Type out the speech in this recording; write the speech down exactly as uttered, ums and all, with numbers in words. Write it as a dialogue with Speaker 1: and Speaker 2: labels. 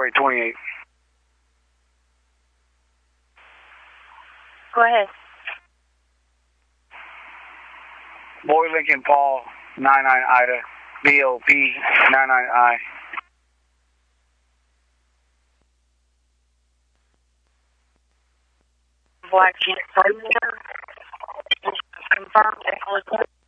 Speaker 1: Highway twenty-eight.
Speaker 2: Go ahead.
Speaker 1: Boy Lincoln Paul, nine nine Ida, B O P, nine nine I.
Speaker 2: Black Jeep, confirmed.